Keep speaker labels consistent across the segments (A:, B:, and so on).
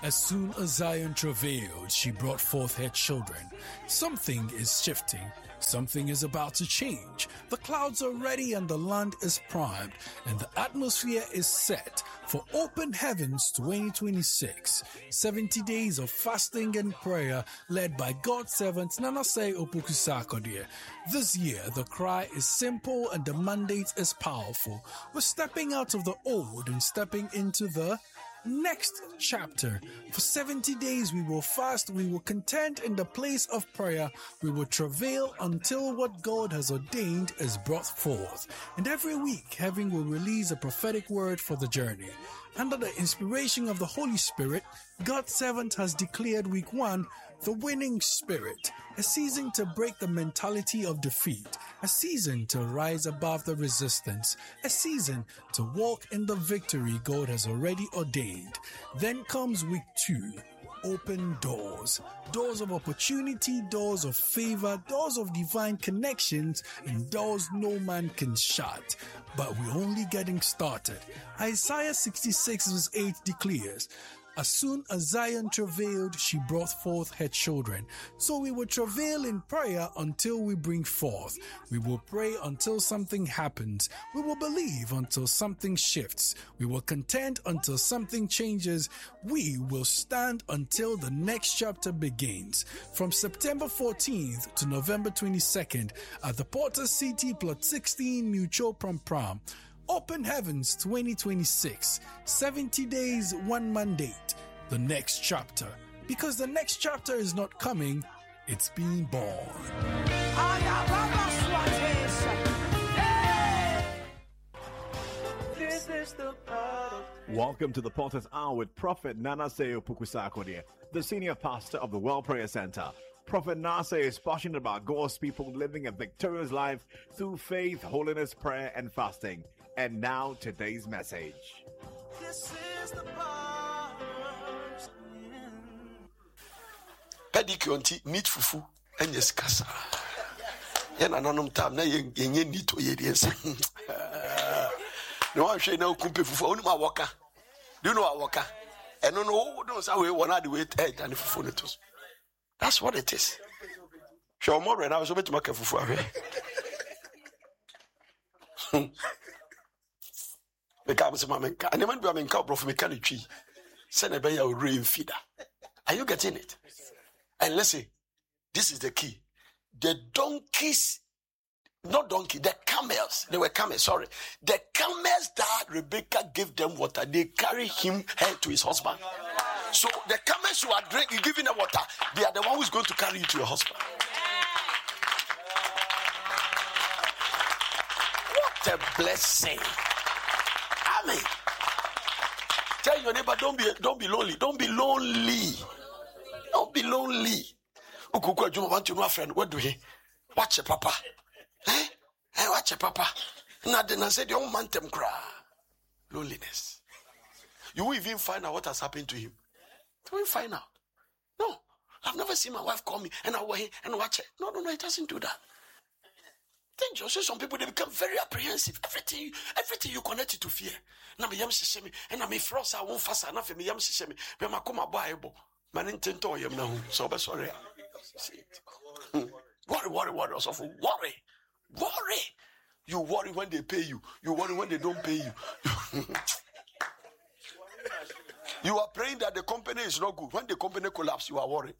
A: As soon as Zion travailed, she brought forth her children. Something is shifting. Something is about to change. The clouds are ready and the land is primed, and the atmosphere is set for Open Heavens 2026. 70 days of fasting and prayer led by God's servant Nanase Opoku-Sarkodie. This year, the cry is simple and the mandate is powerful. We're stepping out of the old and stepping into the next chapter. For 70 days we will fast, we will contend in the place of prayer, we will travail until what God has ordained is brought forth. And every week, heaven will release a prophetic word for the journey. Under the inspiration of the Holy Spirit, God's servant has declared week 1 the winning spirit, a season to break the mentality of defeat, a season to rise above the resistance, a season to walk in the victory God has already ordained. Then comes week 2. Open doors. Doors of opportunity, doors of favor, doors of divine connections, and doors no man can shut. But we're only getting started. Isaiah 66 verse 8 declares, as soon as Zion travailed, she brought forth her children. So we will travail in prayer until we bring forth. We will pray until something happens. We will believe until something shifts. We will contend until something changes. We will stand until the next chapter begins. From September 14th to November 22nd at the Porter City Plot 16 Mutual Pram. Open Heavens 2026, 70 days, one mandate, the next chapter. Because the next chapter is not coming, it's being born.
B: Welcome to the Potter's Hour with Prophet Nanase Opoku-Sarkodie, the senior pastor of the World Prayer Center. Prophet Nase is passionate about God's people living a victorious life through faith, holiness, prayer, and fasting. And now, today's message. This is the
C: pedicure meat fufu and yes kasa. Yen anonom tam na yen need to yes. No one say no kumpe fufu only my worker. Do you know our worker? And no say we want to wait and fufu netos. That's what it is. Show more right now so to make fufu away. Because my man, and when we are from mechanic tree, send a bear rain feeder. Are you getting it? And listen, this is the key. The donkeys, not donkey, the camels, they were camels, sorry. The camels that Rebecca gave them water, they carry her to his husband. So the camels who are drinking, giving them water, they are the one who's going to carry you to your husband. What a blessing. Amen. Tell your neighbor, don't be lonely. Don't be lonely. Don't be lonely. You want to know a friend? What do he? Watch your papa. Eh? Watch your papa. Nothing. I said, you don't want them cry. Loneliness. You will even find out what has happened to him. You will find out. No. I've never seen my wife call me and I wait and watch it. No, it doesn't do that. Dangerous. Some people, they become very apprehensive. Everything you connect it to fear. Na me yam shishemi, and I may frost. I won't fast enough. Me yam shishemi. Be ma kuma Bible. Man intento yam na. So be sorry. Worry. Also worry. You worry when they pay you. You worry when they don't pay you. You are praying that the company is not good. When the company collapses, you are worried.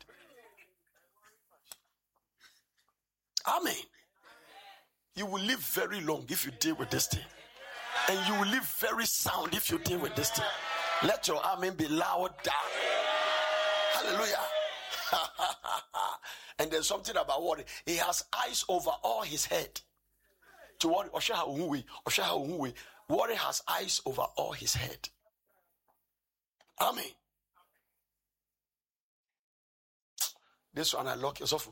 C: Amen. You will live very long if you deal with this thing. And you will live very sound if you deal with this thing. Let your amen be louder. Hallelujah. And there's something about worry. He has eyes over all his head. To worry, worry has eyes over all his head. Amen. This one I lock yourself.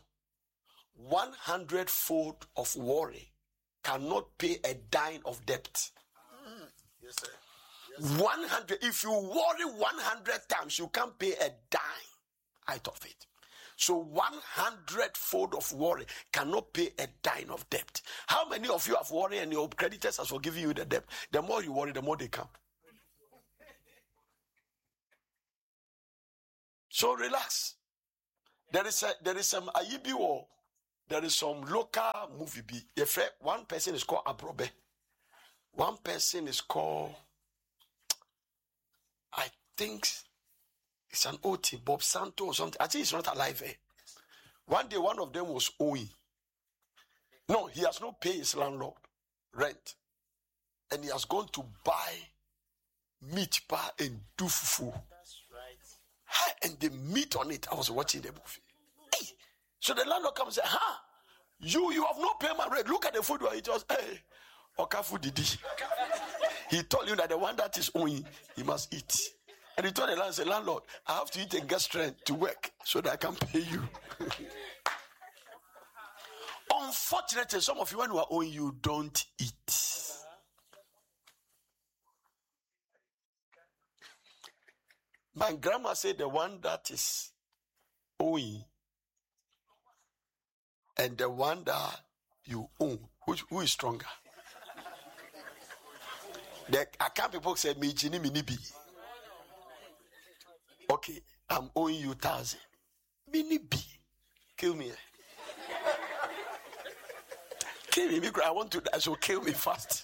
C: 100-fold of worry cannot pay a dime of debt. Yes, sir. Yes, sir. 100. If you worry 100 times, you can't pay a dime out of it. So 100-fold of worry cannot pay a dime of debt. How many of you have worried and your creditors have forgiven you the debt? The more you worry, the more they come. So relax. There is some Ayibi war. There is some local movie. One person is called Abrobe. One person is called, I think it's an OT, Bob Santo or something. I think he's not alive. One day, one of them was owing. No, he has not paid his landlord rent. And he has gone to buy meat bar and do fufu. That's right. And the meat on it, I was watching the movie. Hey. So the landlord comes and says, you have not paid my rent. Look at the food. It was, hey, Okafu Didi. He told you that the one that is owing, he must eat. And he told the landlord, landlord, I have to eat and get strength to work so that I can pay you. Unfortunately, some of you, when you are owing, you don't eat. My grandma said the one that is owing and the one that you own, who is stronger? The account people say, me jini mini bi. Okay, I'm owing you 1,000. Mini bi. Kill me. Kill me. I want to die, so kill me fast.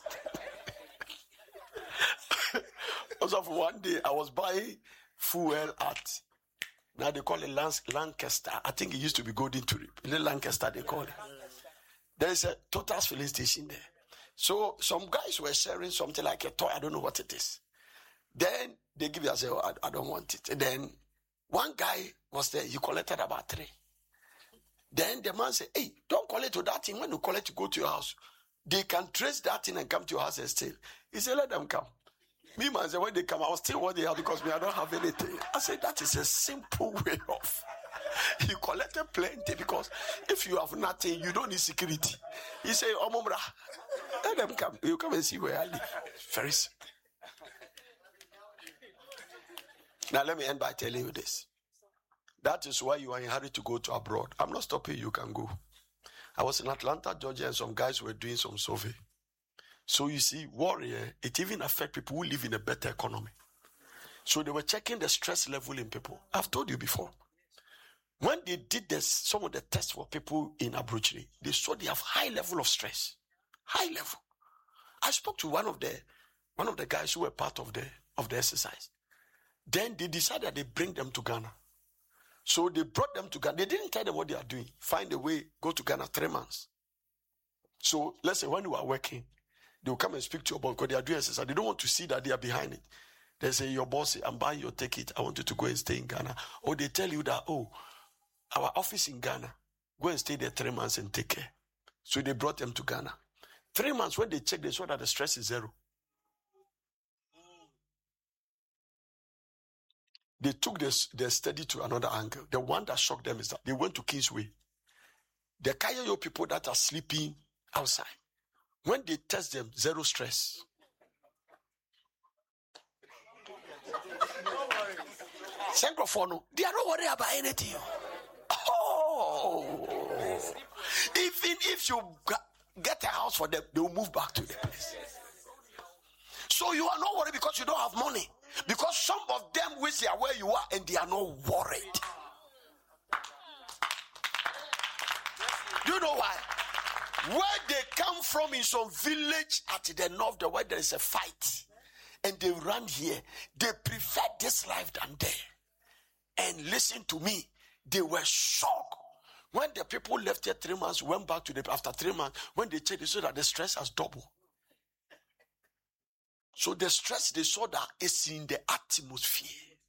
C: Also, for one day, I was buying fuel at, now they call it Lancaster. I think it used to be Golden Tulip. In Lancaster, they call it. There is a Total's filling station there. So some guys were sharing something like a toy. I don't know what it is. Then they give you and say, oh, I don't want it. And then one guy was there. He collected about 3. Then the man said, hey, don't collect to that thing. When you collect, you go to your house. They can trace that thing and come to your house and steal. He said, let them come. Me, man, said, when they come, I'll steal what they have because I don't have anything. I said, that is a simple way of. You collected plenty because if you have nothing, you don't need security. He said, oh, Mumra, let them come. You come and see where I live. Very simple. Now, let me end by telling you this. That is why you are in a hurry to go to abroad. I'm not stopping you, can go. I was in Atlanta, Georgia, and some guys were doing some survey. So you see, warrior, it even affects people who live in a better economy. So they were checking the stress level in people. I've told you before. When they did this, some of the tests for people in Abuja, they saw they have high level of stress. High level. I spoke to one of the guys who were part of the exercise. Then they decided they bring them to Ghana. So they brought them to Ghana. They didn't tell them what they are doing. Find a way, go to Ghana 3 months. So let's say when you are working, they will come and speak to your boss because they are doing exercise. They don't want to see that they are behind it. They say, your boss, I'm buying your ticket. I want you to go and stay in Ghana. Or they tell you that, oh, our office in Ghana, go and stay there 3 months and take care. So they brought them to Ghana. 3 months, when they checked, they saw that the stress is 0. They took their study to another angle. The one that shocked them is that they went to Kingsway. The Kayayo people that are sleeping outside, when they test them, 0 stress. Syncrophone, they are not worried about anything. Oh, even if you get a house for them, they will move back to the place. So you are not worried because you don't have money. Because some of them wish they are where you are and they are not worried. Do you know why? Where they come from in some village at the north, where there is a fight, and they run here, they prefer this life than there. And listen to me, they were shocked. When the people left here 3 months, went back to after 3 months, when they checked, they saw that the stress has doubled. So the stress they saw that is in the atmosphere.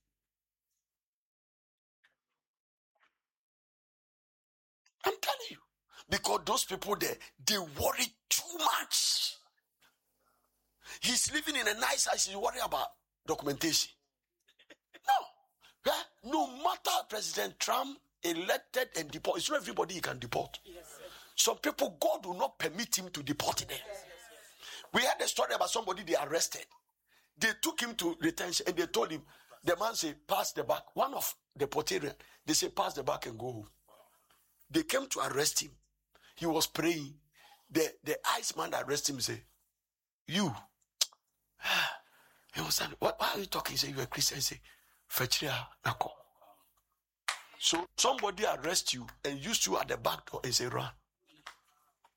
C: I'm telling you. Because those people there, they worry too much. He's living in a nice house, he's worried about documentation. No. No matter President Trump elected and deported, it's not everybody he can deport. Some people, God will not permit him to deport them. We had a story about somebody they arrested. They took him to detention and they told him, the man said, pass the back. One of the Portarian, they said, pass the back and go home. They came to arrest him. He was praying. The Iceman that arrested him said, you. He was saying, why are you talking? He said, you're a Christian. He said, Fetchria Nako. So somebody arrest you and use you at the back door and say, run.